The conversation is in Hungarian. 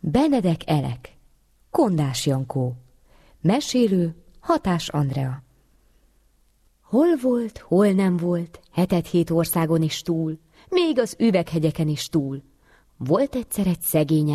Benedek Elek, Kondás Jankó, mesélő Hatás Andrea. Hol volt, hol nem volt, 7 országon is túl, még az üveghegyeken is túl. Volt egyszer egy szegény